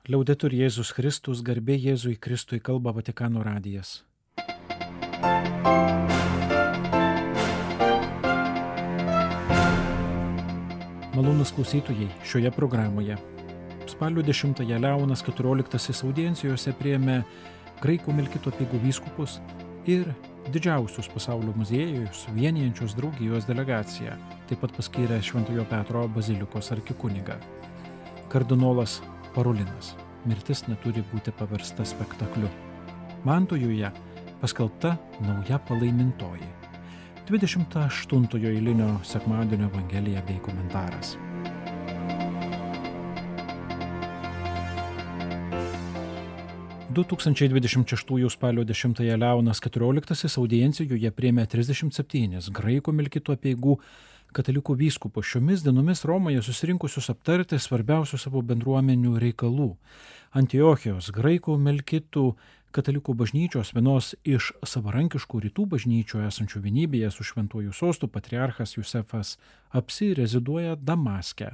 Liaudetur Jėzus Kristus, garbė Jėzui Kristui, kalba Vatikano radijas. Malonūs klausytojai, šioje programoje spalio 10-ąją Leonas XIV audiencijose priėmė graikų Melkito apeigų vyskupus ir didžiausius pasaulio muziejus vienijančios draugijos delegaciją, taip pat paskyrė Šventojo Petro bazilikos arkikunigą. Kardinolas Parolinas. Mirtis neturi būti paversta spektakliu. Mantojuje paskelbta nauja palaimintoji. 28 eilinio sekmadienio evangelija bei komentaras. – 2026 spalio 10-ąją Leonas XIV audiencijoje priėmė 37 graikų Melkito apeigų katalikų vyskupų šiomis dienomis Romoje susirinkusius aptarti svarbiausių savo bendruomenių reikalų. Antiochijos graikų Melkitų katalikų bažnyčios, vienos iš savarankiškų rytų bažnyčių esančių vienybėje su šventuoju sostu patriarchas Jusefas Apsi reziduoja Damaske,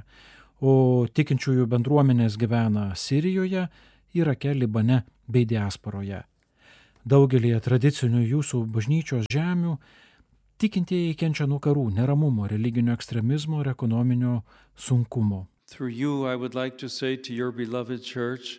o tikinčiųjų bendruomenės gyvena Sirijoje, Irake, Libane bei diasporoje. Daugelį tradicinių jūsų bažnyčios žemių tikintieji kenčia nuo karų, neramumo, religinio ekstremizmo ir ekonominio sunkumo. Through you, I would like to say to your beloved church,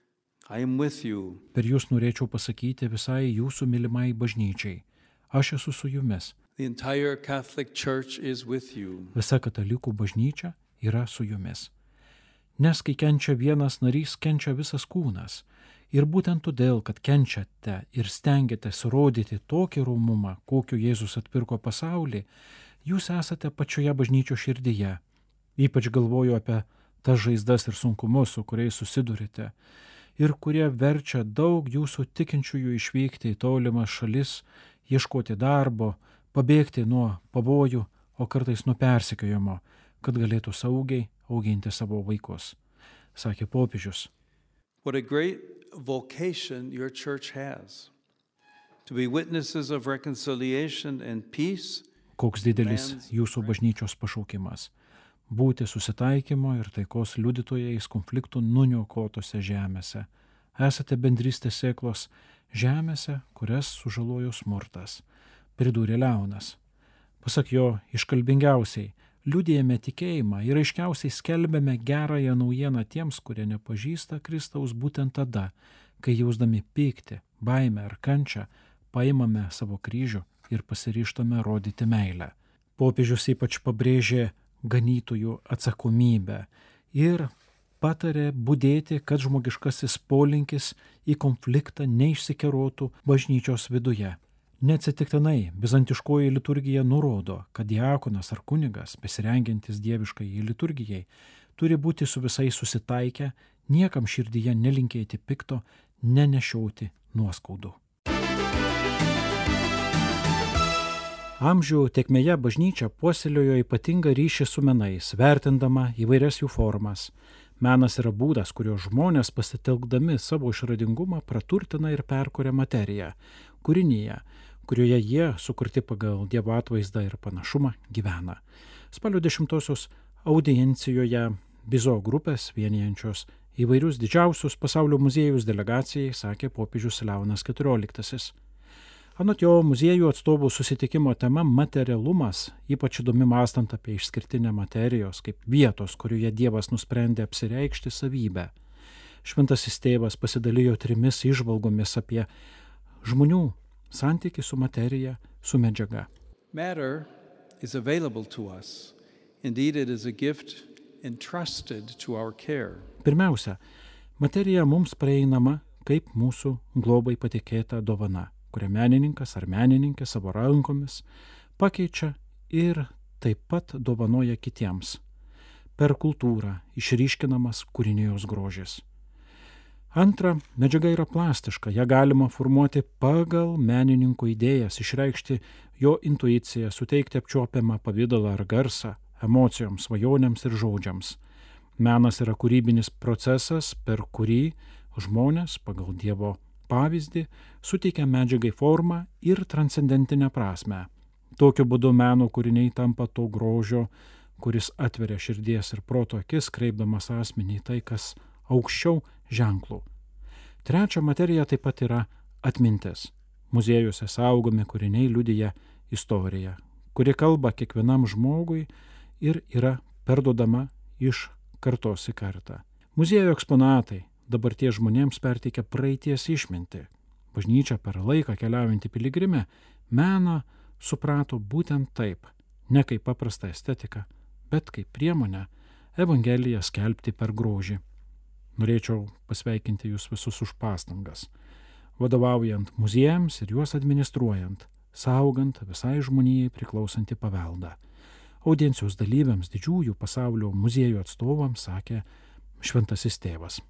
I am with you. Per jūs norėčiau pasakyti visai jūsų mylimai bažnyčiai. Aš esu su jumis. The entire Catholic Church is with you. Visa katalikų bažnyčia yra su jumis. Nes kai kenčia vienas narys, kenčia visas kūnas. Ir būtent todėl, kad kenčiate ir stengiatės rodyti tokį romumą, kokio Jėzus atpirko pasaulį, jūs esate pačioje bažnyčios širdyje. Ypač galvoju apie tas žaizdas ir sunkumus, su kuriais susidurite, ir kurie verčia daug jūsų tikinčiųjų išvykti į tolimas šalis, ieškoti darbo, pabėgti nuo pavojų, o kartais nuo persekiojimo, kad galėtų saugiai auginti savo vaikus, sakė popiežius. What a great vocation your church has, to be witnesses of reconciliation and peace. Koks didelis jūsų bažnyčios pašaukimas – būti susitaikymo ir taikos liudytojais konfliktų nuniokotose žemėse. Esate bendrystės sėklos žemėse, kurias sužalojo smurtas, pridūrė Leonas. Pasak jo, iškalbingiausiai liudijame tikėjimą ir aiškiausiai skelbiame gerąją naujieną tiems, kurie nepažįsta Kristaus būtent tada, kai jausdami pyktį, baimę ar kančią, paimame savo kryžių ir pasiryžtame rodyti meilę. Popiežius ypač pabrėžė ganytojų atsakomybę ir patarė budėti, kad žmogiškasis polinkis į konfliktą neišsikerotų bažnyčios viduje. Neatsitiktinai bizantiškoji liturgija nurodo, kad diakonas ar kunigas, besirengiantis dieviškai liturgijai, turi būti su visais susitaikę, niekam širdyje nelinkėti pikto, nenešioti nuoskaudų. Amžių tėkmėje bažnyčia puoselėjo ypatingą ryšį su menais, vertindama įvairias jų formas. Menas yra būdas, kurio žmonės pasitelkdami savo išradingumą praturtina ir perkuria materiją, kūrinyje, kurioje jie, sukurti pagal Dievo atvaizdą ir panašumą, gyvena. Spalio 10-osios audiencijoje Bizo grupės, vienijančios įvairius didžiausius pasaulio muziejus delegacijai, sakė popiežius Leonas XIV. Anot jo, muziejų atstovų susitikimo tema materialumas, ypač įdomi mąstant apie išskirtinę materijos kaip vietos, kurioje Dievas nusprendė apsireikšti savybę. Šventasis tėvas pasidalijo 3 įžvalgomis apie žmonių santykį su materija, su medžiaga. Matter is available to us. Indeed, it is a gift entrusted to our care. Pirmiausia, materija mums prieinama kaip mūsų globai patikėta dovana, kurią menininkas ar menininkė savo rankomis pakeičia ir taip pat dovanoja kitiems. Per kultūrą išryškinamas kūrinijos grožis. Antra, medžiaga yra plastiška, ją galima formuoti pagal menininko idėjas, išreikšti jo intuiciją, suteikti apčiuopiamą pavidalą ar garsą, emocijoms, svajonėms ir žodžiams. Menas yra kūrybinis procesas, per kurį žmonės pagal Dievo pavyzdį suteikia medžiagai formą ir transcendentinę prasmę. Tokiu būdu meno kūriniai tampa to grožio, kuris atveria širdies ir proto akis, kreipdamas asmenį į tai, kas aukščiau ženklų. Trečia materija taip pat yra atmintis. Muziejuose saugomi kūriniai liudija istoriją, kuri kalba kiekvienam žmogui ir yra perduodama iš kartos į kartą. Muziejų eksponatai dabarties žmonėms perteikia praeities išmintį. Bažnyčia per laiką keliaujantį piligrimę meną suprato būtent taip, ne kaip paprastą estetiką, bet kaip priemonę Evangeliją skelbti per grožį. Norėčiau pasveikinti jūs visus už pastangas, vadovaujant muziejams ir juos administruojant, saugant visai žmonijai priklausantį paveldą. Audiencijos dalyviams, didžiųjų pasaulio muziejų atstovams sakė Šventasis Tėvas.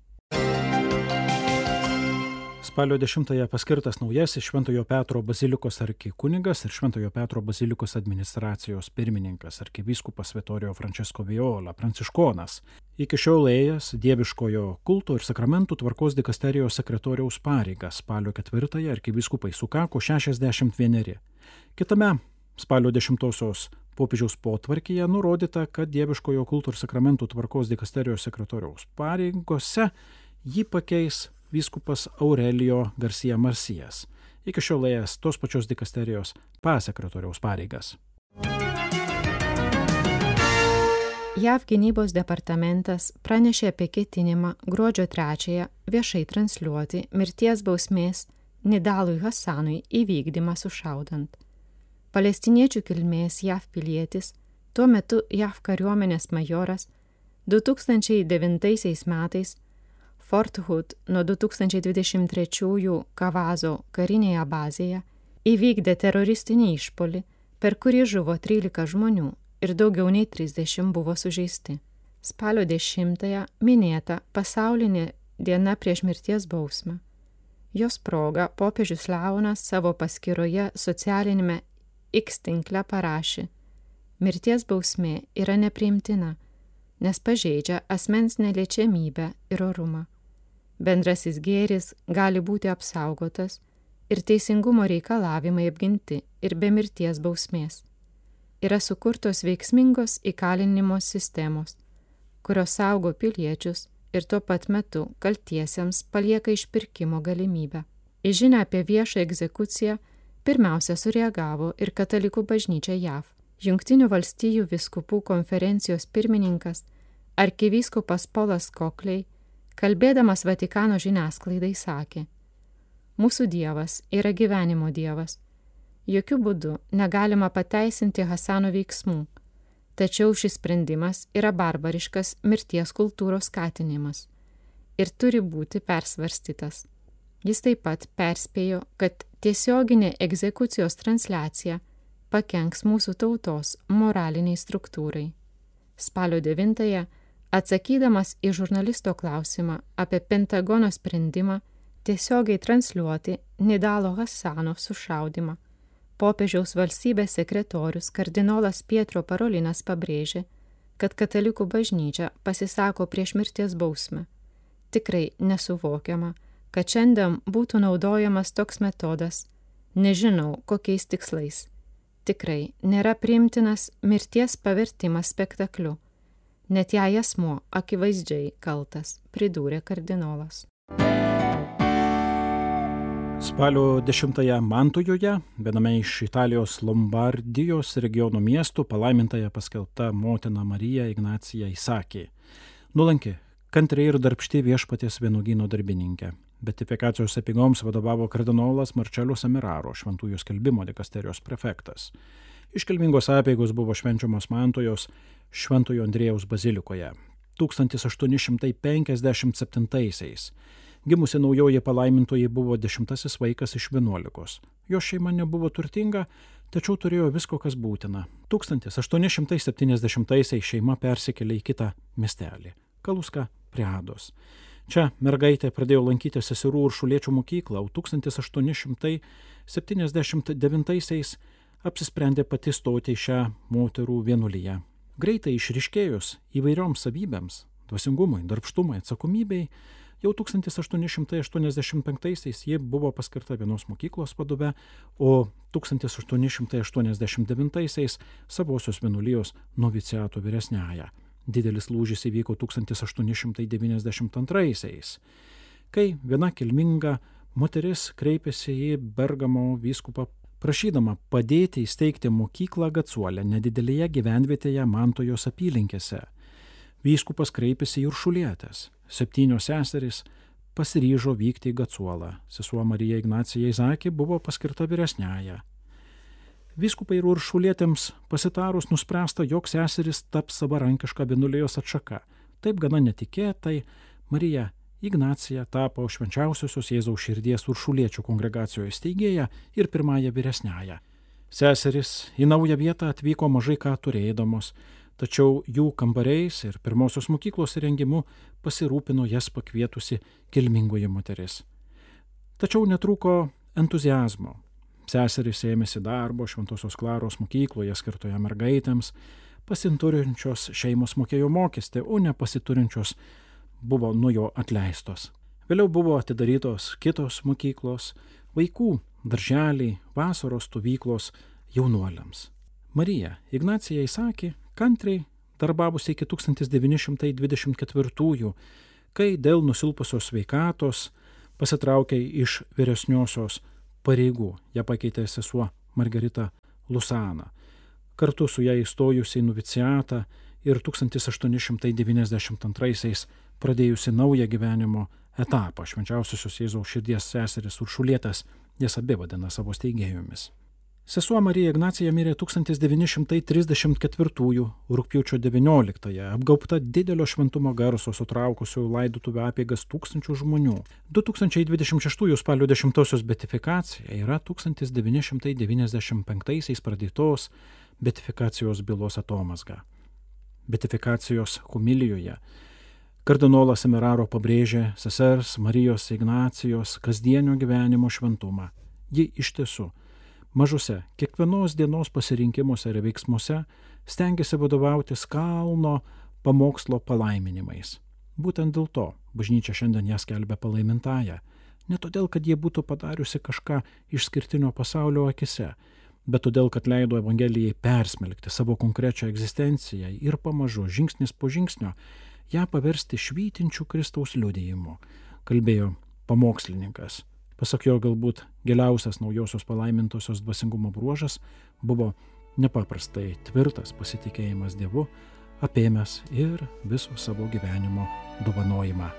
Spalio 10-ąją paskirtas naujasis Šventojo Petro bazilikos arkikunigas ir Šventojo Petro bazilikos administracijos pirmininkas arkivyskupas Vittorio Francesco Viola, pranciškonas. Iki šiol ėjęs dieviškojo kulto ir sakramentų tvarkos dikasterijos sekretoriaus pareigas. Spalio 4-ąją arkivyskupai sukako 61. Kitame spalio 10-osios popiežiaus potvarkyje nurodyta, kad dieviškojo kulto ir sakramentų tvarkos dikasterijos sekretoriaus pareigose jį pakeis vyskupas Aurelio Garcia Marsijas, iki šiol ėjęs tos pačios dikasterijos pasekretoriaus pareigas. JAV gynybos departamentas pranešė apie ketinimą gruodžio 3-ąją viešai transliuoti mirties bausmės Nidalui Hasanui įvykdymą sušaudant. Palestiniečių kilmės JAV pilietis, tuo metu JAV kariuomenės majoras, 2009 metais Fort Hood nuo 2023 Kavazo karinėje bazėje įvykdė teroristinį išpuolį, per kurį žuvo 13 žmonių ir daugiau nei 30 buvo sužeisti. Spalio 10-ąją minėta pasaulinė diena prieš mirties bausmę. Jos proga popiežius Leonas savo paskyroje socialinėme X tinkle parašė: mirties bausmė yra nepriimtina, nes pažeidžia asmens neliečiamybę ir orumą. Bendrasis gėris gali būti apsaugotas ir teisingumo reikalavimai apginti ir be mirties bausmės. Yra sukurtos veiksmingos įkalinimo sistemos, kurios saugo piliečius ir tuo pat metu kaltiesiems palieka išpirkimo galimybę. Į žinią apie viešą egzekuciją pirmiausia sureagavo ir Katalikų bažnyčia JAV. Jungtinių valstijų vyskupų konferencijos pirmininkas arkivyskupas Polas Kokliai, kalbėdamas Vatikano žiniasklaidai, sakė: mūsų Dievas yra gyvenimo Dievas. Jokių būdų negalima pateisinti Hasano veiksmų, tačiau šis sprendimas yra barbariškas mirties kultūros skatinimas ir turi būti persvarstytas. Jis taip pat perspėjo, kad tiesioginė egzekucijos transliacija pakenks mūsų tautos moraliniai struktūrai. Spalio 9-ąją, atsakydamas į žurnalisto klausimą apie Pentagono sprendimą tiesiogiai transliuoti Nidalo Hasano sušaudymą, popiežiaus valstybės sekretorius kardinolas Pietro Parolinas pabrėžė, kad Katalikų bažnyčia pasisako prieš mirties bausmę. Tikrai nesuvokiama, kad šiandien būtų naudojamas toks metodas, nežinau kokiais tikslais. Tikrai nėra priimtinas mirties pavertimas spektakliu, net jei asmuo akivaizdžiai kaltas, pridūrė kardinolas. Spalio 10-ąją Mantujoje, viename iš Italijos Lombardijos regiono miestų, palaimintąją paskelbta motina Marija Ignacija įsakė: nuolanki, kantri ir darbšti viešpaties vynuogyno darbininkė. Beatifikacijos apeigoms vadovavo kardinolas Marcello Semeraro, šventųjų skelbimo dikasterijos prefektas. Iškilmingos apeigos buvo švenčiamos Mantojos Šventojo Andriejaus bazilikoje. 1857-aisiais gimusi naujoji palaimintoji buvo 10 vaikas iš 11. Jo šeima nebuvo turtinga, tačiau turėjo visko, kas būtina. 1870-aisiais šeima persikėlė į kitą miestelį – Kaluską prie Ados. Čia mergaitė pradėjo lankyti seserų Uršuliečių mokyklą, o 1879-aisiais apsisprendė pati stoti į šią moterų vienuoliją. Greitai išryškėjus įvairioms savybėms – dvasingumui, darbštumui, atsakomybei – jau 1885-aisiais ji buvo paskirta vienos mokyklos vadove, o 1889-aisiais savosios vienuolijos noviciato vyresniąja. Didelis lūžis įvyko 1892, kai viena kilminga moteris kreipėsi į Bergamo vyskupą prašydama padėti įsteigti mokyklą Gacuole, nedidelėje gyvenvietėje Mantojos apylinkėse. Vyskupas kreipėsi į Uršulietės. 7 seserys pasiryžo vykti į Gacuolą. Sesuo Marija Ignacija Izakė buvo paskirta vyresniąja. Vyskupai ir Uršulietėms pasitarus nuspręsta, jog seseris taps savarankiška vienuolijos atšaka. Taip gana netikėtai Marija Ignacija tapo Švenčiausiosios Jėzaus širdies Uršuliečių kongregacijos steigėja ir pirmąja vyresniąja. Seserys į naują vietą atvyko mažai ką turėdamos, tačiau jų kambariais ir pirmosios mokyklos įrengimu pasirūpino jas pakvietusi kilmingoji moteris. Tačiau netrūko entuziazmo. Seserys ėmėsi darbo Šventosios Klaros mokykloje skirtoje mergaitėms, pasiturinčios šeimos mokėjo mokestį, o nepasiturinčios buvo nuo jo atleistos. Vėliau buvo atidarytos kitos mokyklos, vaikų darželiai, vasaros stovyklos jaunuoliams. Marija Ignacija Izakė kantriai darbavusi iki 1924, kai dėl nusilpusios sveikatos pasitraukė iš vyresniosios pareigų. Ją pakeitė sesuo Margarita Lusana. Kartu su ją įstojusi į noviciatą ir 1892 pradėjusi naują gyvenimo etapą. Švenčiausiosios Jėzaus širdies seseris Uršulietės jas abi vadina savo steigėjomis. Sesuo Marija Ignacija mirė 1934 rugpjūčio 19, apgaubta didelio šventumo garso sutraukusių laidotuvių apeigas tūkstančių žmonių. 2026 spalio 10 beatifikacija yra 1995 pradėtos beatifikacijos bylos atomazga. Beatifikacijos homilijoje kardinolas Emeraro pabrėžė sesers Marijos Ignacijos kasdienio gyvenimo šventumą. Ji iš tiesų mažuose, kiekvienos dienos pasirinkimuose ir veiksmuose stengiasi vadovautis kalno pamokslo palaiminimais. Būtent dėl to bažnyčia šiandien ją skelbia palaimintąja. Ne todėl, kad jie būtų padariusi kažką išskirtinio pasaulio akise, bet todėl, kad leido Evangelijai persmelkti savo konkrečią egzistenciją ir pamažu, žingsnis po žingsnio, ją paversti švytinčių Kristaus liudijimu, kalbėjo pamokslininkas. Pasak jo, galbūt giliausias naujosios palaimintosios dvasingumo bruožas buvo nepaprastai tvirtas pasitikėjimas Dievu, apėmęs ir viso savo gyvenimo dovanojimą.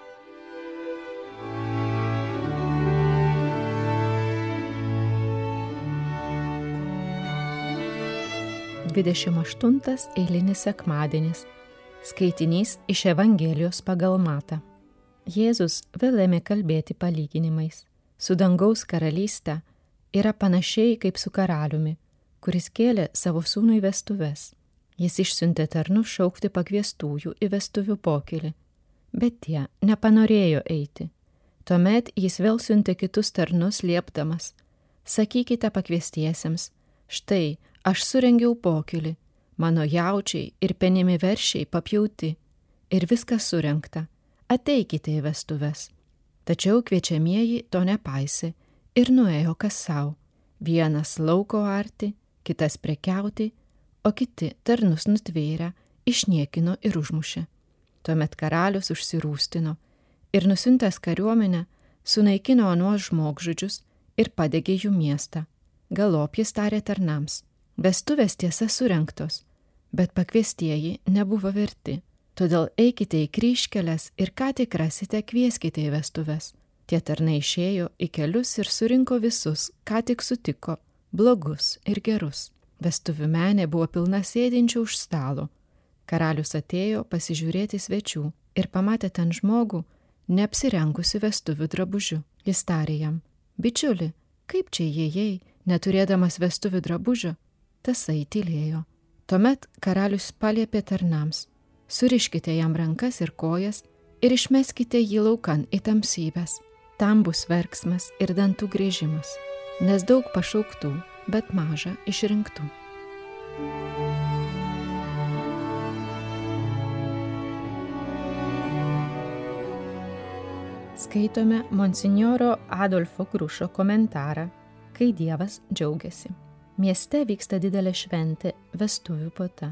Dvidešimt eilinis sekmadienis. Skaitinys iš Evangelijos pagal Matą. Jėzus vėl ėmė kalbėti palyginimais. Su dangaus karalystė yra panašiai kaip su karaliumi, kuris kėlė savo sūnui vestuves. Jis išsiuntė tarnus šaukti pakviestųjų į vestuvių pokylį, bet tie nepanorėjo eiti. Tuomet jis vėl siuntė kitus tarnus liepdamas: sakykite pakviestiesiems, štai aš surengiau pokylį, mano jaučiai ir penimi veršiai papjauti ir viskas surengta, ateikite į vestuves. Tačiau kviečiamieji to nepaisė ir nuėjo kas sau, vienas lauko arti, kitas prekiauti, o kiti tarnus nutvėrę, išniekino ir užmušė. Tuomet karalius užsirūstino ir nusiuntęs kariuomenę sunaikino anuos žmogžudžius ir padegė jų miestą. Galop jis tarė tarnams: vestuvės tiesa surengtos, bet pakviestieji nebuvo verti. Todėl eikite į kryžkeles ir ką tik rasite, kvieskite į vestuves. Tie tarnai išėjo į kelius ir surinko visus, ką tik sutiko, blogus ir gerus. Vestuvių menė buvo pilna sėdinčių už stalo. Karalius atėjo pasižiūrėti svečių ir pamatė ten žmogų, neapsirengusi vestuvių drabužiu. Jis tarė jam: bičiuli, kaip čia įėjai, neturėdamas vestuvių drabužio? Tasai tylėjo. Tuomet karalius paliepė tarnams: suriškite jam rankas ir kojas ir išmeskite jį laukan į tamsybes. Tam bus verksmas ir dantų griežimas, nes daug pašauktų, bet maža išrinktų. Skaitome monsinjoro Adolfo Grušo komentarą, kai Dievas džiaugiasi. Mieste vyksta didelė šventė, vestuvių puota.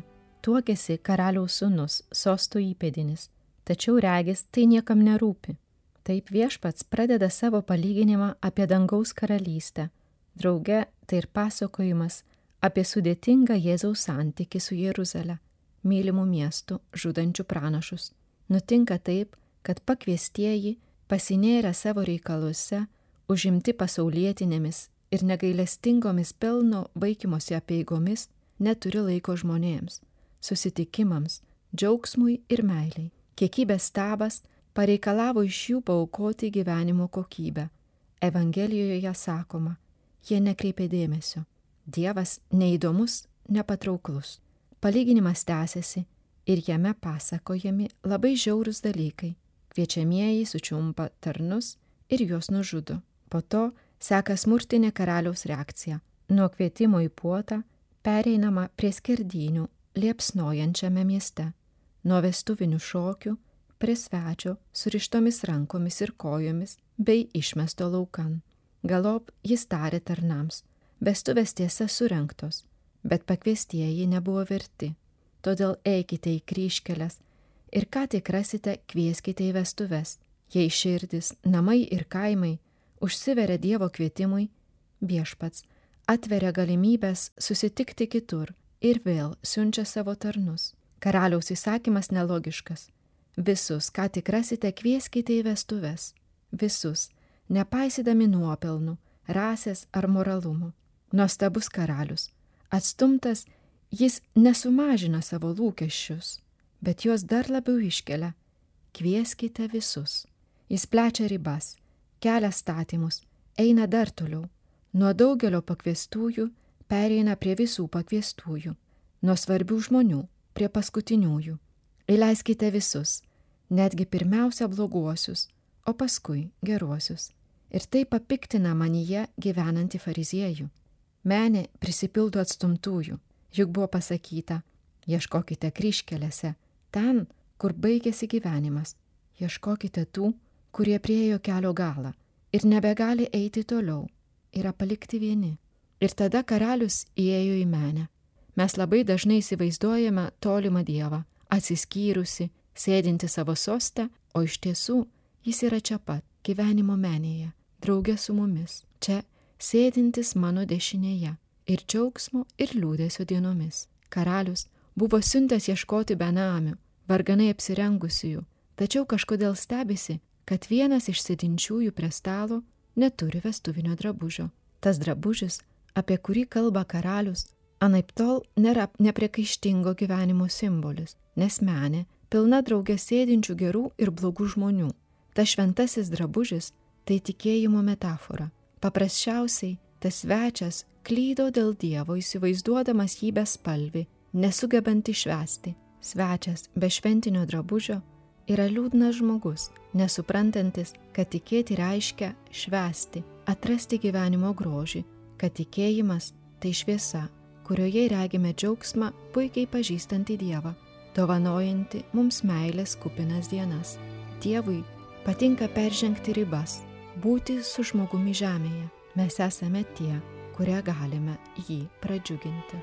Tuokėsi karaliaus sūnus, sosto įpėdinis, tačiau regis tai niekam nerūpi. Taip Viešpats pradeda savo palyginimą apie dangaus karalystę. Drauge tai ir pasakojimas apie sudėtingą Jėzaus santykį su Jeruzale, mylimų miestų, žudančių pranašus. Nutinka taip, kad pakviestieji, pasinėrę savo reikaluose, užimti pasaulietinėmis ir negailestingomis pelno vaikymosi apeigomis, neturi laiko žmonėms, susitikimams, džiaugsmui ir meiliai. Kiekybės stabas pareikalavo iš jų paaukoti gyvenimo kokybę. Evangelijoje sakoma, jie nekreipė dėmesio. Dievas neįdomus, nepatrauklus. Palyginimas tęsiasi ir jame pasakojami labai žiaurūs dalykai. Kviečiamieji sučiumpa tarnus ir juos nužudo. Po to seka smurtinė karaliaus reakcija. Nuo kvietimo į puotą pereinama prie skerdynių liepsnojančiame mieste. Nuo vestuvinių šokių prie svečio surištomis rankomis ir kojomis bei išmesto laukan. Galop jis tarė tarnams. Vestuvės tiesa surengtos, bet pakviestieji nebuvo verti. Todėl eikite į kryžkeles ir ką tik rasite, kvieskite į vestuves. Jei širdis, namai ir kaimai užsiveria Dievo kvietimui, Viešpats atveria galimybės susitikti kitur ir vėl siunčia savo tarnus. Karaliaus įsakymas nelogiškas. Visus, ką tik rasite, kvieskite į vestuves. Visus, nepaisydami nuopelnų, rasės ar moralumo. Nuostabus karalius. Atstumtas, jis nesumažina savo lūkesčius, bet juos dar labiau iškelia. Kvieskite visus. Jis plečia ribas, kelia statymus, eina dar toliau. Nuo daugelio pakviestųjų pereina prie visų pakviestųjų. Nuo svarbių žmonių prie paskutiniųjų. Įleiskite visus, netgi pirmiausia bloguosius, o paskui geruosius. Ir tai papiktina manyje gyvenantį fariziejų. Menė prisipildo atstumtųjų, juk buvo pasakyta, ieškokite kryžkelėse, ten, kur baigėsi gyvenimas, ieškokite tų, kurie priėjo kelio galą ir nebegali eiti toliau, yra palikti vieni. Ir tada karalius įėjo į menę. Mes labai dažnai įsivaizduojame tolimą Dievą, atsiskyrusi, sėdinti savo soste, o iš tiesų jis yra čia pat, gyvenimo menėje, drauge su mumis, čia sėdintis mano dešinėje, ir džiaugsmo, ir liūdesio dienomis. Karalius buvo siuntęs ieškoti benamių, varganai apsirengusiųjų, tačiau kažkodėl stebisi, kad vienas iš sėdinčiųjų prie stalo neturi vestuvinio drabužio. Tas drabužis, apie kurį kalba karalius, anaiptol nėra nepriekaištingo gyvenimo simbolis, nes menė pilna drauge sėdinčių gerų ir blogų žmonių. Tas šventasis drabužis tai tikėjimo metafora. Paprasčiausiai, tas svečias klydo dėl Dievo, įsivaizduodamas jį bespalvį, nesugebant išvesti. Svečias be šventinio drabužio yra liūdnas žmogus, nesuprantantis, kad tikėti reiškia švęsti, atrasti gyvenimo grožį, kad tikėjimas tai šviesa, kurioje regime džiaugsmą puikiai pažįstantį Dievą, dovanojantį mums meilės kupinas dienas. Dievui patinka peržengti ribas, būti su žmogumi žemėje. Mes esame tie, kurie galime jį pradžiuginti.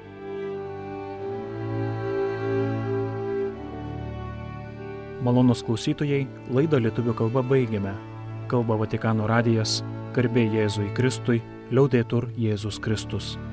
Malonūs klausytojai, laidą lietuvių kalba baigiame. Kalba Vatikano radijas, garbė Jėzui Kristui, liaudetur Jėzus Kristus.